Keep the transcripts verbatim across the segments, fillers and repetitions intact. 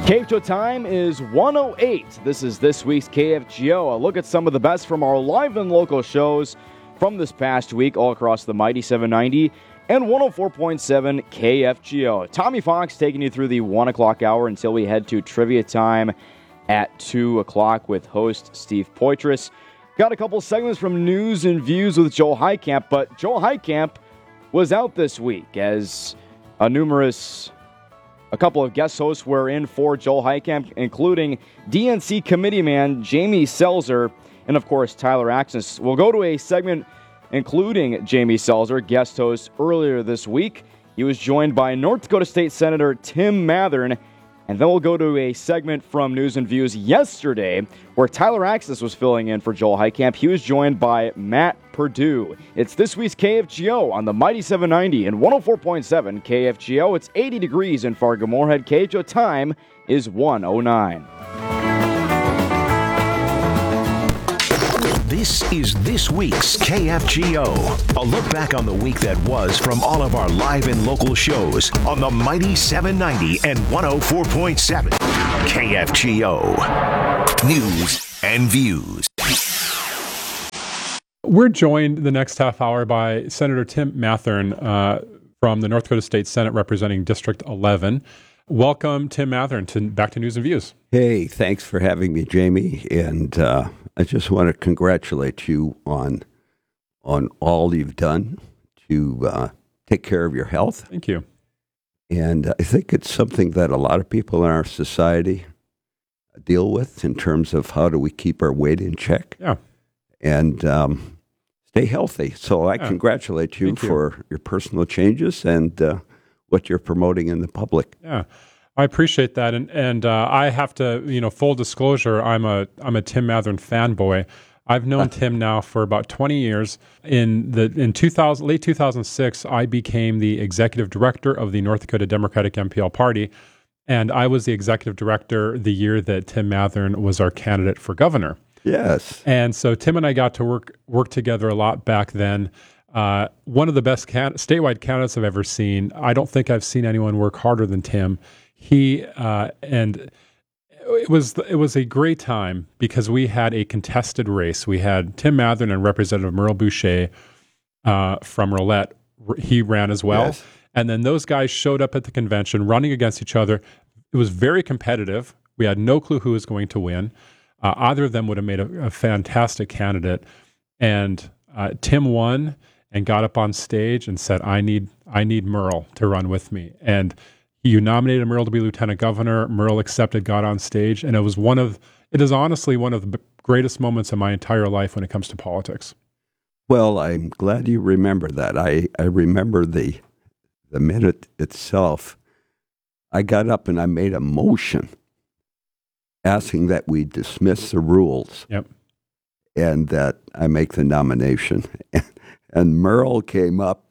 K F G O time is one oh eight. This is this week's K F G O. A look at some of the best from our live and local shows from this past week all across the mighty seven ninety and one oh four point seven K F G O. Tommy Fox taking you through the one o'clock hour until we head to trivia time at two o'clock with host Steve Poitras. Got a couple segments from News and Views with Joel Heitkamp, but Joel Heitkamp was out this week as a numerous... A couple of guest hosts were in for Joel Heitkamp, including D N C committee man Jamie Selzer and, of course, Tyler Axis. We'll go to a segment including Jamie Selzer, guest host earlier this week. He was joined by North Dakota State Senator Tim Mathern. And then we'll go to a segment from News and Views yesterday where Tyler Axis was filling in for Joel Heitkamp. He was joined by Matt Purdue. It's this week's K F G O on the mighty seven ninety and one oh four point seven K F G O. It's eighty degrees in Fargo-Moorhead. K F G O time is one oh nine. This is this week's K F G O. A look back on the week that was from all of our live and local shows on the mighty seven ninety and one oh four point seven K F G O. News and Views. We're joined the next half hour by Senator Tim Mathern uh, from the North Dakota State Senate representing District eleven. Welcome, Tim Mathern, to, back to News and Views. Hey, thanks for having me, Jamie. And uh, I just want to congratulate you on on all you've done to uh, take care of your health. Thank you. And I think it's something that a lot of people in our society deal with in terms of how do we keep our weight in check. Yeah. And um, stay healthy. So I yeah. congratulate you Thank for you. your personal changes and uh, what you're promoting in the public. Yeah. I appreciate that, and and uh, I have to, you know, full disclosure, I'm a I'm a Tim Mathern fanboy. I've known Tim now for about twenty years. In the in two thousand, late two thousand six, I became the executive director of the North Dakota Democratic M P L Party, and I was the executive director the year that Tim Mathern was our candidate for governor. Yes. And so Tim and I got to work work together a lot back then. Uh, one of the best can- statewide candidates I've ever seen. I don't think I've seen anyone work harder than Tim. He uh, and it was it was a great time because we had a contested race. We had Tim Mathern and Representative Merle Boucher uh, from Rolette. He ran as well, yes. And then those guys showed up at the convention running against each other. It was very competitive. We had no clue who was going to win. Uh, either of them would have made a, a fantastic candidate, and uh, Tim won and got up on stage and said, "I need I need Merle to run with me." And you nominated Merle to be lieutenant governor. Merle accepted, got on stage, and it was one of, it is honestly one of the greatest moments of my entire life when it comes to politics. Well, I'm glad you remember that. I, I remember the the minute itself. I got up and I made a motion asking that we dismiss the rules. Yep. And that I make the nomination. And, and Merle came up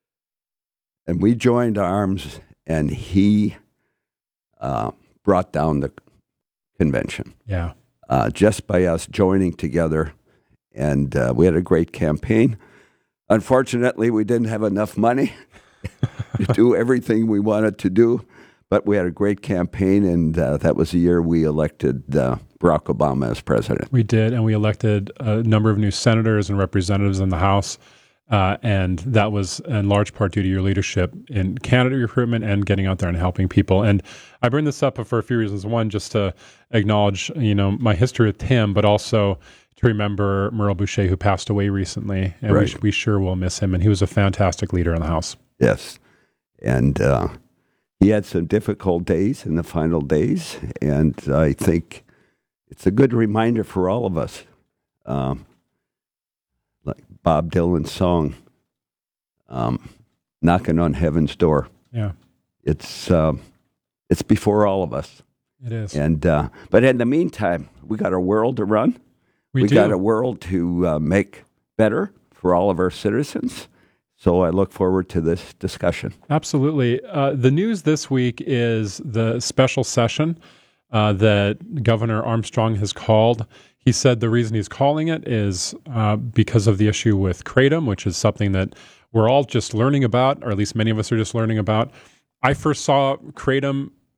and we joined arms. And he uh, brought down the convention. Yeah. Uh, just by us joining together. And uh, we had a great campaign. Unfortunately, we didn't have enough money to do everything we wanted to do. But we had a great campaign, and uh, that was the year we elected uh, Barack Obama as president. We did, and we elected a number of new senators and representatives in the House. Uh, and that was in large part due to your leadership in candidate recruitment and getting out there and helping people. And I bring this up for a few reasons. One, just to acknowledge, you know, my history with Tim, but also to remember Merle Boucher, who passed away recently. And right. we, we sure will miss him. And he was a fantastic leader in the House. Yes. And uh, he had some difficult days in the final days. And I think it's a good reminder for all of us. Um, like Bob Dylan's song, um, "Knocking on Heaven's Door." Yeah, it's uh, it's before all of us. It is. And uh, but in the meantime, we got a world to run. We, we do. got a world to uh, make better for all of our citizens. So I look forward to this discussion. Absolutely. Uh, the news this week is the special session uh, that Governor Armstrong has called. He said the reason he's calling it is uh, because of the issue with Kratom, which is something that we're all just learning about, or at least many of us are just learning about. I first saw Kratom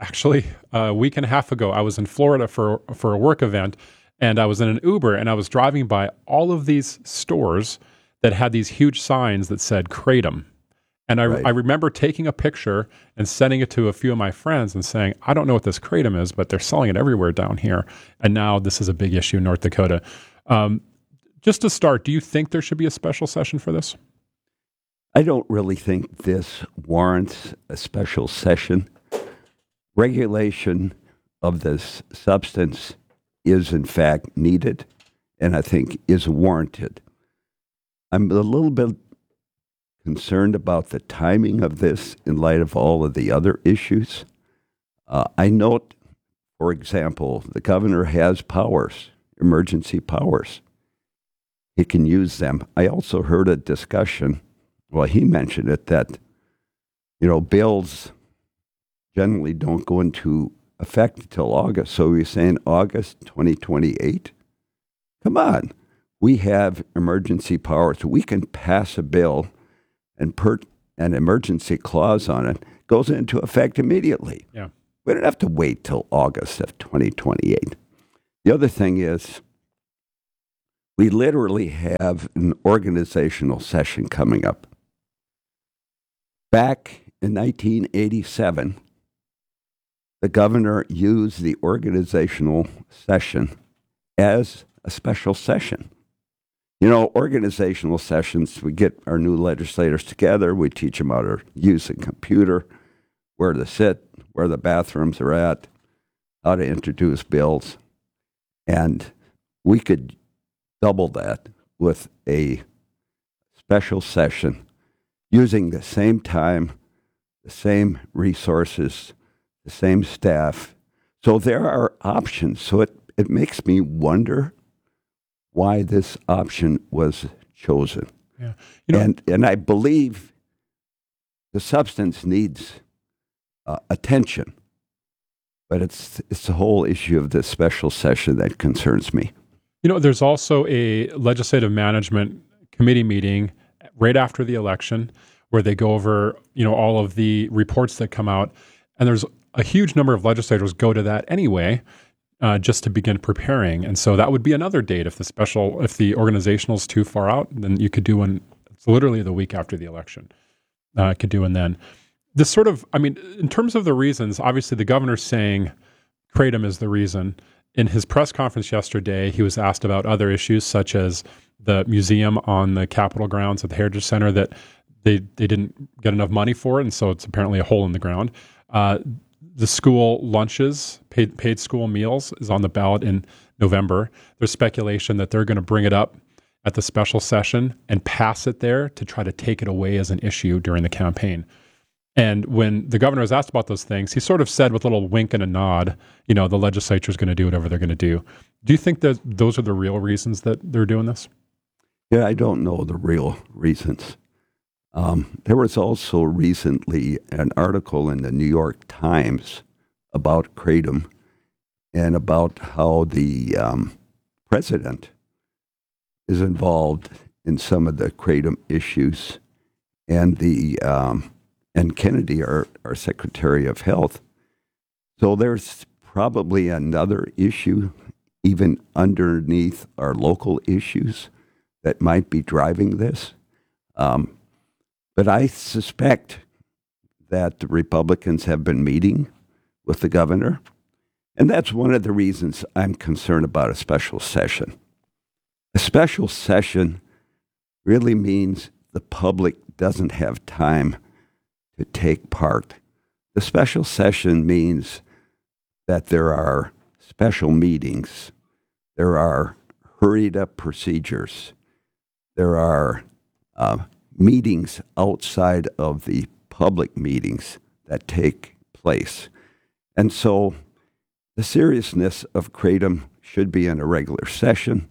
actually a week and a half ago. I was in Florida for for a work event, and I was in an Uber, and I was driving by all of these stores that had these huge signs that said Kratom. And I, Right. I remember taking a picture and sending it to a few of my friends and saying, I don't know what this Kratom is, but they're selling it everywhere down here. And now this is a big issue in North Dakota. Um, just to start, do you think there should be a special session for this? I don't really think this warrants a special session. Regulation of this substance is, in fact, needed, and I think is warranted. I'm a little bit concerned about the timing of this in light of all of the other issues. Uh, I note, for example, the governor has powers, emergency powers. He can use them. I also heard a discussion, well, he mentioned it, that, you know, bills generally don't go into effect until August. So we're saying August twenty twenty-eight? Come on. We have emergency powers. We can pass a bill and put an emergency clause on it, goes into effect immediately. Yeah. We don't have to wait till August of twenty twenty-eight. The other thing is, we literally have an organizational session coming up. Back in nineteen eighty-seven, the governor used the organizational session as a special session. You know, organizational sessions, we get our new legislators together, we teach them how to use a computer, where to sit, where the bathrooms are at, how to introduce bills. And we could double that with a special session using the same time, the same resources, the same staff. So there are options. So it, it makes me wonder why this option was chosen. Yeah. You know, and and I believe the substance needs uh, attention, but it's it's the whole issue of this special session that concerns me. You know, there's also a legislative management committee meeting right after the election where they go over, you know, all of the reports that come out, and there's a huge number of legislators go to that anyway. Uh, just to begin preparing. And so that would be another date. If the special, if the organizational is too far out, then you could do one, it's literally the week after the election. Uh, could do one then. This sort of, I mean, in terms of the reasons, obviously the governor's saying Kratom is the reason. In his press conference yesterday, he was asked about other issues such as the museum on the Capitol grounds at the Heritage Center that they, they didn't get enough money for it, and so it's apparently a hole in the ground. Uh, The school lunches, paid paid school meals, is on the ballot in November. There's speculation that they're going to bring it up at the special session and pass it there to try to take it away as an issue during the campaign. And when the governor was asked about those things, he sort of said with a little wink and a nod, you know, the legislature is going to do whatever they're going to do. Do you think that those are the real reasons that they're doing this? Yeah, I don't know the real reasons. Um, there was also recently an article in the New York Times about Kratom and about how the um, president is involved in some of the Kratom issues, and the um, and Kennedy, our, our Secretary of Health. So there's probably another issue, even underneath our local issues, that might be driving this. Um, But I suspect that the Republicans have been meeting with the governor, and that's one of the reasons I'm concerned about a special session. A special session really means the public doesn't have time to take part. The special session means that there are special meetings, there are hurried-up procedures, there are uh, meetings outside of the public meetings that take place. And so the seriousness of Kratom should be in a regular session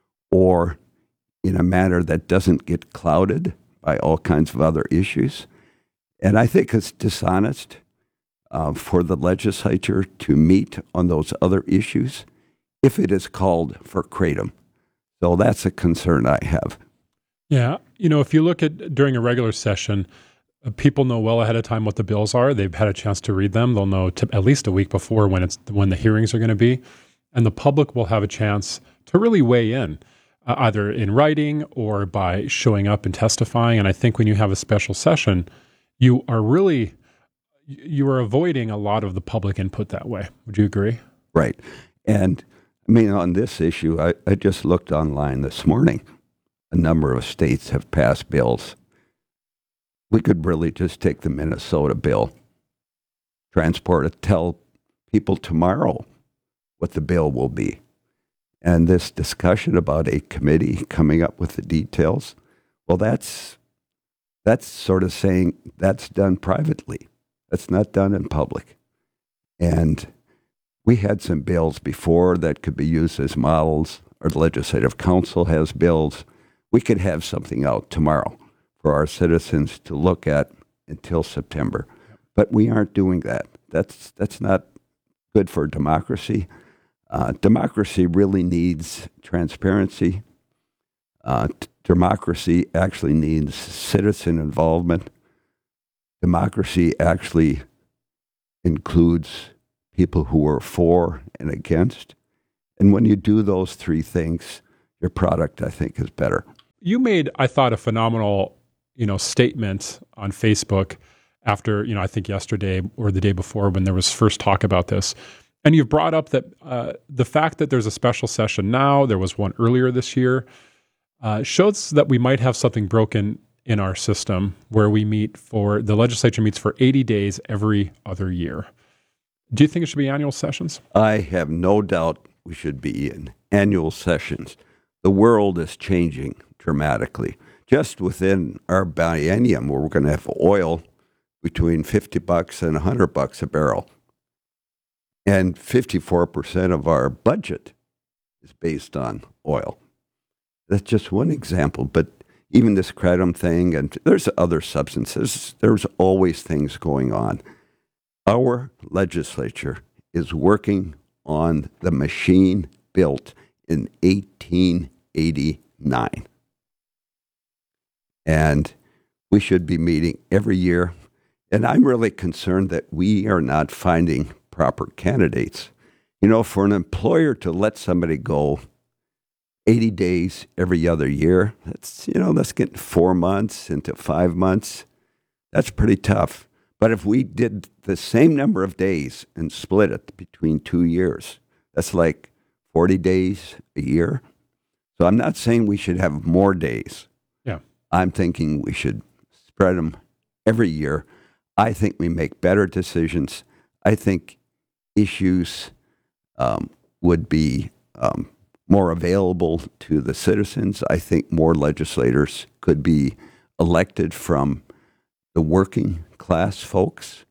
or in a manner that doesn't get clouded by all kinds of other issues. And I think it's dishonest uh, for the legislature to meet on those other issues if it is called for Kratom. So that's a concern I have. Yeah. You know, if you look at during a regular session, Uh, People know well ahead of time what the bills are. They've had a chance to read them. They'll know to, at least a week before when it's when the hearings are going to be, and the public will have a chance to really weigh in, uh, either in writing or by showing up and testifying. And I think when you have a special session, you are really you are avoiding a lot of the public input that way. Would you agree? Right. And I mean, on this issue, I, I just looked online this morning. A number of states have passed bills. We could really just take the Minnesota bill, transport it, tell people tomorrow what the bill will be. And this discussion about a committee coming up with the details, well, that's that's sort of saying that's done privately. That's not done in public. And we had some bills before that could be used as models. Our legislative council has bills. We could have something out tomorrow for our citizens to look at until September. But we aren't doing that. That's that's not good for democracy. Uh, democracy really needs transparency. Uh, t- democracy actually needs citizen involvement. Democracy actually includes people who are for and against. And when you do those three things, your product, I think, is better. You made, I thought, a phenomenal, you know, statement on Facebook after, you know, I think yesterday or the day before when there was first talk about this. And you've brought up that uh, the fact that there's a special session now, there was one earlier this year, uh, shows that we might have something broken in our system where we meet for, the legislature meets for eighty days every other year. Do you think it should be annual sessions? I have no doubt we should be in annual sessions. The world is changing dramatically. Just within our biennium, where we're going to have oil between fifty bucks and one hundred bucks a barrel. And fifty-four percent of our budget is based on oil. That's just one example, but even this kratom thing, and there's other substances, there's always things going on. Our legislature is working on the machine built in eighteen eighty-nine. And we should be meeting every year. And I'm really concerned that we are not finding proper candidates. You know, for an employer to let somebody go eighty days every other year, that's, you know, that's getting four months into five months. That's pretty tough. But if we did the same number of days and split it between two years, that's like forty days a year. So I'm not saying we should have more days. Yeah. I'm thinking we should spread them every year. I think we make better decisions. I think issues um, would be um, more available to the citizens. I think more legislators could be elected from the working class folks.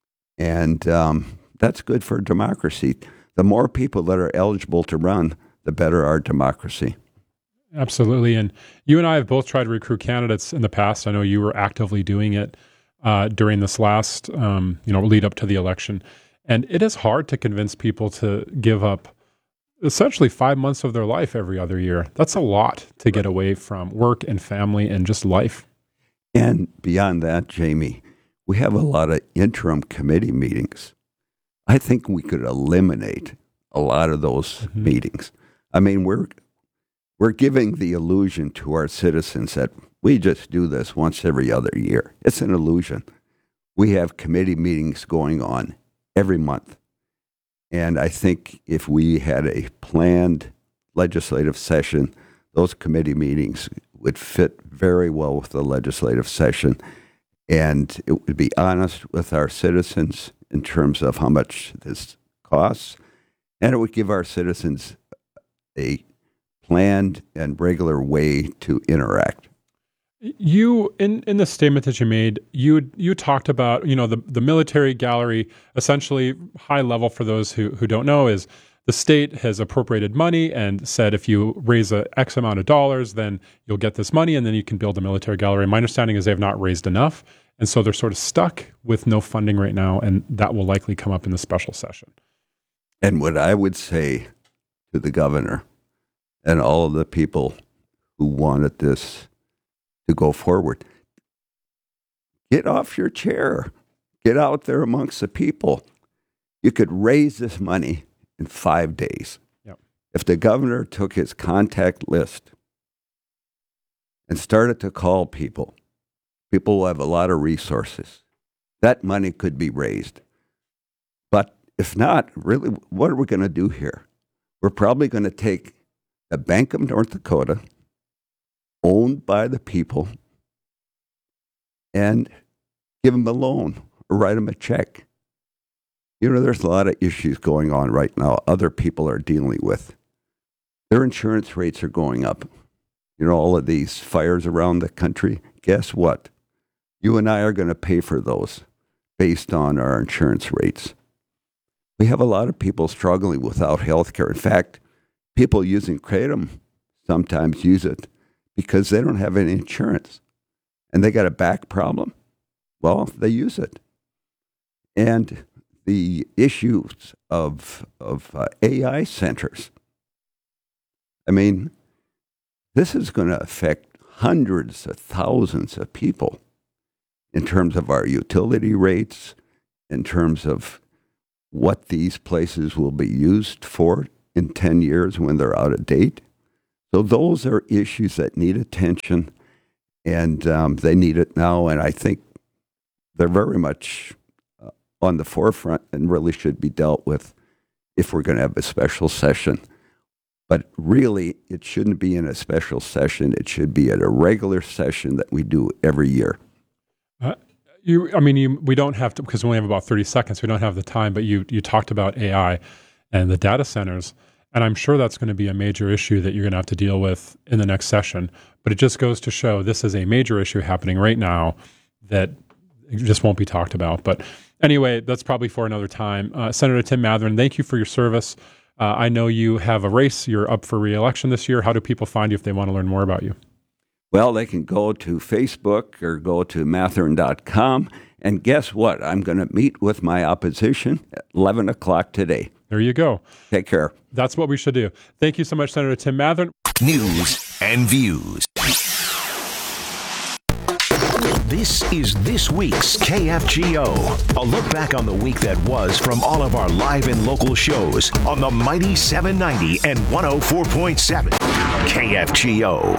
And um, that's good for democracy. The more people that are eligible to run, the better our democracy. Absolutely. And you and I have both tried to recruit candidates in the past. I know you were actively doing it uh, during this last, um, you know, lead up to the election. And it is hard to convince people to give up essentially five months of their life every other year. That's a lot to get away from work and family and just life. And beyond that, Jamie, we have a lot of interim committee meetings. I think we could eliminate a lot of those mm-hmm. meetings. I mean, we're we're giving the illusion to our citizens that we just do this once every other year. It's an illusion. We have committee meetings going on every month. And I think if we had a planned legislative session, those committee meetings would fit very well with the legislative session. And it would be honest with our citizens in terms of how much this costs. And it would give our citizens a planned and regular way to interact. You, in, in the statement that you made, you you talked about, you know, the, the military gallery, essentially high level for those who, who don't know, is the state has appropriated money and said if you raise a X amount of dollars, then you'll get this money and then you can build a military gallery. My understanding is they have not raised enough. And so they're sort of stuck with no funding right now, and that will likely come up in the special session. And what I would say to the governor and all of the people who wanted this to go forward, Get off your chair. Get out there amongst the people. You could raise this money in five days. Yep. If the governor took his contact list and started to call people, people who have a lot of resources, that money could be raised. But if not, really, what are we going to do here? We're probably going to take the Bank of North Dakota, owned by the people, and give them a loan or write them a check. You know, there's a lot of issues going on right now other people are dealing with. Their insurance rates are going up. You know, all of these fires around the country, guess what? You and I are going to pay for those based on our insurance rates. We have a lot of people struggling without health care. In fact, people using Kratom sometimes use it because they don't have any insurance and they got a back problem. Well, they use it. And the issues of, of uh, A I centers, I mean, this is going to affect hundreds of thousands of people in terms of our utility rates, in terms of what these places will be used for in ten years when they're out of date. So those are issues that need attention, and um, they need it now, and I think they're very much uh, on the forefront and really should be dealt with if we're going to have a special session. But really, it shouldn't be in a special session. It should be at a regular session that we do every year. Uh, you, I mean, you, we don't have to, because we only have about thirty seconds, we don't have the time, but you, you talked about A I and the data centers, and I'm sure that's going to be a major issue that you're going to have to deal with in the next session. But it just goes to show this is a major issue happening right now that just won't be talked about. But anyway, that's probably for another time. Uh, Senator Tim Mathern, thank you for your service. Uh, I know you have a race. You're up for re-election this year. How do people find you if they want to learn more about you? Well, they can go to Facebook or go to mathern dot com. And guess what? I'm going to meet with my opposition at eleven o'clock today. There you go. Take care. That's what we should do. Thank you so much, Senator Tim Mathern. News and views. This is this week's K F G O. A look back on the week that was from all of our live and local shows on the Mighty seven ninety and one oh four point seven K F G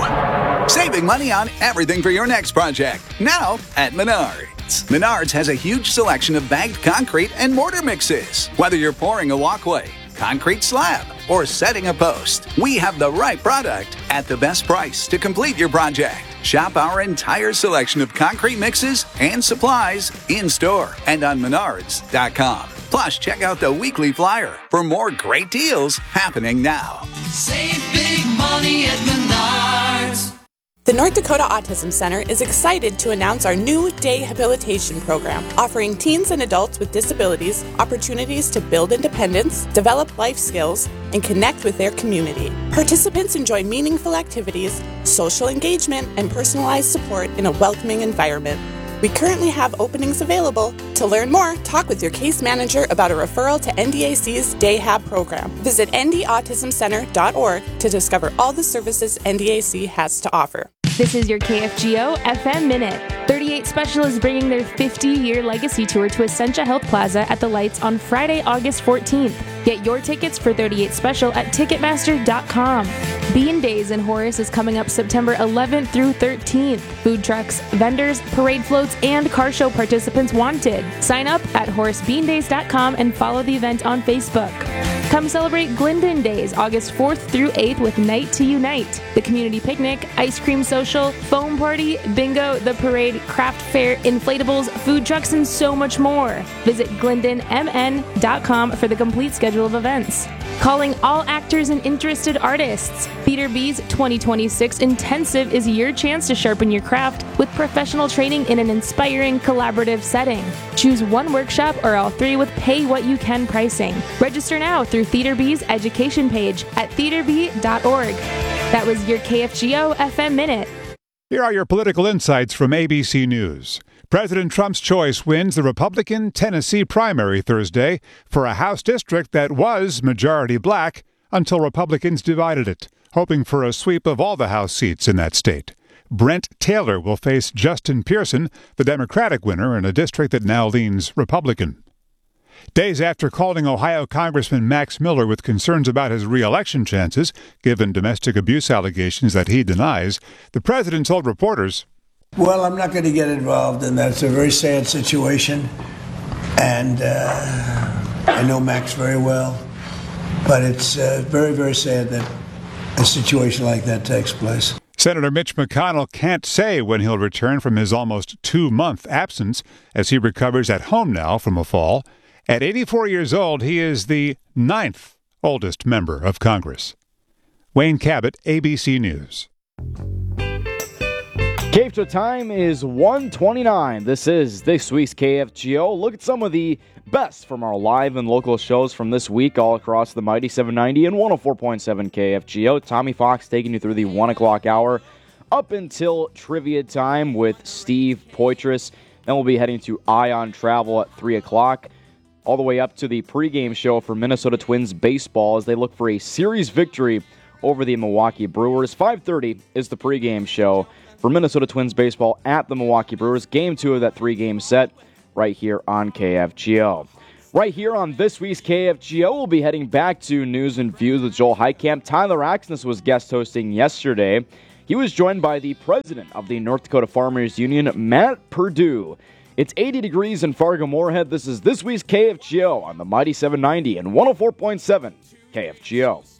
O. Saving money on everything for your next project. Now at Menards. Menards has a huge selection of bagged concrete and mortar mixes. Whether you're pouring a walkway, concrete slab, or setting a post, we have the right product at the best price to complete your project. Shop our entire selection of concrete mixes and supplies in-store and on menards dot com. Plus, check out the weekly flyer for more great deals happening now. Save big money at Menards. The North Dakota Autism Center is excited to announce our new day habilitation program, offering teens and adults with disabilities opportunities to build independence, develop life skills, and connect with their community. Participants enjoy meaningful activities, social engagement, and personalized support in a welcoming environment. We currently have openings available. To learn more, talk with your case manager about a referral to N D A C's Day Hab program. Visit n d autism center dot org to discover all the services N D A C has to offer. This is your K F G O F M Minute. thirty-eight Special is bringing their fifty-year legacy tour to Essentia Health Plaza at the Lights on Friday, August fourteenth. Get your tickets for thirty-eight Special at ticketmaster dot com. Bean Days in Horace is coming up September eleventh through thirteenth. Food trucks, vendors, parade floats, and car show participants wanted. Sign up at horace bean days dot com and follow the event on Facebook. Come celebrate Glendon Days, August fourth through eighth with Night to Unite. The community picnic, ice cream social, foam party, bingo, the parade, craft fair, inflatables, food trucks, and so much more. Visit glendon m n dot com for the complete schedule of events. Calling all actors and interested artists. Theater B's twenty twenty-six Intensive is your chance to sharpen your craft with professional training in an inspiring collaborative setting. Choose one workshop or all three with pay what you can pricing. Register now through Theater B's education page at theater b dot org. That was your K F G O F M Minute. Here are your political insights from A B C News. President Trump's choice wins the Republican Tennessee primary Thursday for a House district that was majority black until Republicans divided it, hoping for a sweep of all the House seats in that state. Brent Taylor will face Justin Pearson, the Democratic winner in a district that now leans Republican. Days after calling Ohio Congressman Max Miller with concerns about his re-election chances, given domestic abuse allegations that he denies, the president told reporters, "Well, I'm not going to get involved in that. It's a very sad situation, and uh, I know Max very well, but it's uh, very, very sad that a situation like that takes place." Senator Mitch McConnell can't say when he'll return from his almost two-month absence as he recovers at home now from a fall. At eighty-four years old, he is the ninth oldest member of Congress. Wayne Cabot, A B C News. K F G O time is one twenty-nine. This is this week's K F G O. Look at some of the best from our live and local shows from this week all across the Mighty seven ninety and one oh four point seven K F G O. Tommy Fox taking you through the one o'clock hour up until trivia time with Steve Poitras. Then we'll be heading to Ion Travel at three o'clock. All the way up to the pregame show for Minnesota Twins baseball as they look for a series victory over the Milwaukee Brewers. five thirty is the pregame show for Minnesota Twins baseball at the Milwaukee Brewers. Game two of that three-game set right here on K F G O. Right here on this week's K F G O, we'll be heading back to News and Views with Joel Heitkamp. Tyler Axness was guest hosting yesterday. He was joined by the president of the North Dakota Farmers Union, Matt Perdue. It's eighty degrees in Fargo-Moorhead. This is this week's K F G O on the Mighty seven ninety and one oh four point seven K F G O.